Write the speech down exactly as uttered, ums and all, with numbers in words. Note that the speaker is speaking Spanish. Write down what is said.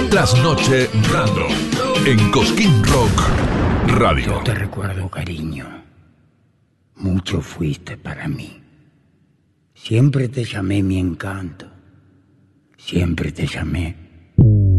Trasnoche Random en Cosquín Rock Radio. Yo te recuerdo, cariño. Mucho fuiste para mí. Siempre te llamé mi encanto. Siempre te llamé